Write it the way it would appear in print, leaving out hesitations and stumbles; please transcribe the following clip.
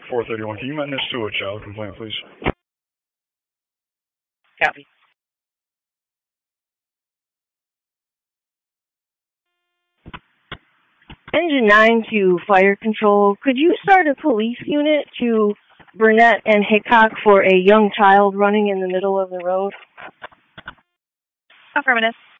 431. Can you mend this to a child complaint, please? Copy. Engine 9 to Fire Control. Could you start a police unit to Burnett and Hickok for a young child running in the middle of the road? Affirmative.